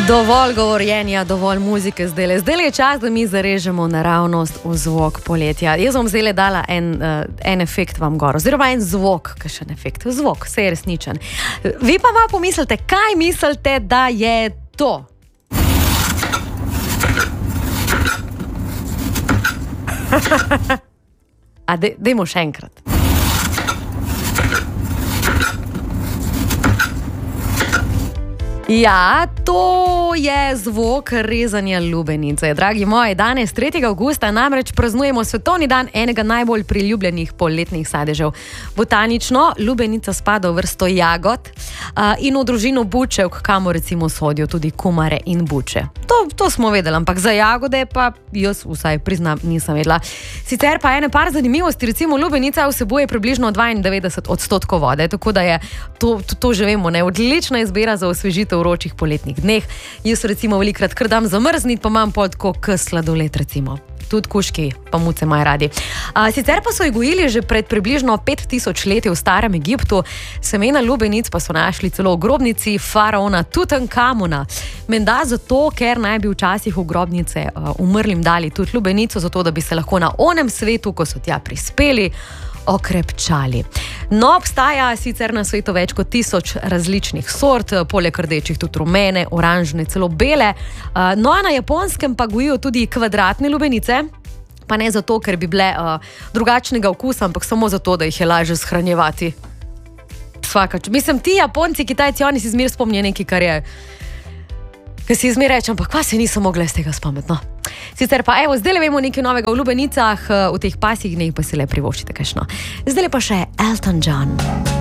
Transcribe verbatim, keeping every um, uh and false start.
Dovolj govorjenja, dovolj muzike zdaj. Zdaj je čas, da mi zarežemo naravnost v zvok poletja. Jaz bom zdaj dala en, uh, en efekt vam gor, oziroma en zvok, kakšen efekt, zvok, vse je resničen. Vi pa malo pomislite, kaj mislite, da je to? A de, dejmo še enkrat. Ja, to je zvok rezanja lubenice. Dragi moji, danes tretjega avgusta namreč praznujemo svetovni dan enega najbolj priljubljenih poletnih sadežev. Botanično lubenica spada v vrsto jagod uh, in v družino bučevk, kamor recimo sodijo tudi kumare in buče. To, to smo vedeli, ampak za jagode pa jaz vsaj priznam, nisem vedela. Sicer pa ene par zanimivosti, recimo lubenica vsebuje približno dvaindevetdeset odstotkov vode, tako da je to, to, to že vemo, ne, odlična izbira za osvežitev v vročih poletnih dneh. Jaz recimo velikrat kar dam zamrzniti, pa imam pol tako k sladoled recimo. Tudi kužki pa muce imajo radi. A, sicer pa so jo gojili že pred približno pet tisoč leti v starem Egiptu, semena lubenic pa so našli celo v grobnici faraona Tutankamona. Menda zato, ker naj bi včasih v grobnice uh, umrlim dali tudi lubenico, zato da bi se lahko na onem svetu, ko so tja prispeli, okrepčali. No, obstaja sicer na svetu več kot tisoč različnih sort, poleg rdečih tudi rumene, oranžne, celo bele. No, a na Japonskem pa gojijo tudi kvadratne lubenice, pa ne zato, ker bi bile uh, drugačnega okusa, ampak samo zato, da jih je lažje shranjevati. Svakač. Mislim, ti Japonci, Kitajci, oni si zmer spomnijo nekaj, kar je, ker si zmer rečem, ampak kva se nisem mogla iz tega spomniti, no. Sicer pa, evo, zdaj le vemo nekaj novega v lubenicah, v teh pasjih dneh pa si le privoščite kakšno. Zdaj le pa še Elton John.